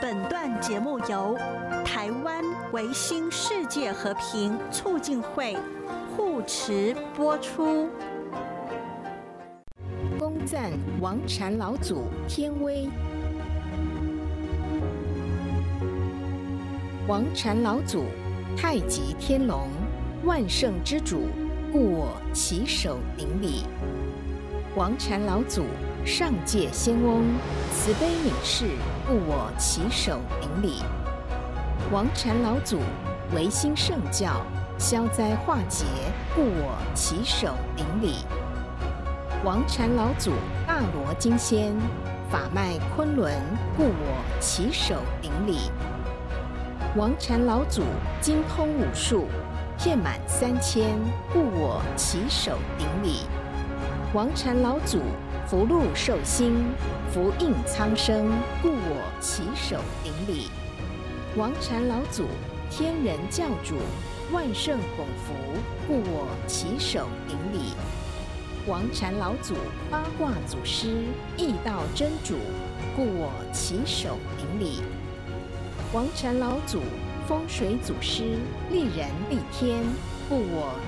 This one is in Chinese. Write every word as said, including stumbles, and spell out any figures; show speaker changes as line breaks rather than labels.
本段节目由台湾维新世界和平促进会护持播出。
恭赞王禅老祖天威。王禅老祖，太极天龙，万圣之主，故我起手顶礼。王禅老祖，上界仙翁，慈悲悯视，故我起手顶礼。王禅老祖，维新圣教，消灾化劫，故我起手顶礼。王禅老祖，大罗金仙，法脉昆仑，故我起手顶礼。王禅老祖，精通武术，遍满三千，故我起手顶礼。王禅老祖，福禄寿星，福应苍生，故我起手顶礼。王禅老祖，天人教主，万圣拱福，故我起手顶礼。王禅老祖，八卦祖师，易道真主，故我起手顶礼。王禅老祖，风水祖师，利人利天，故我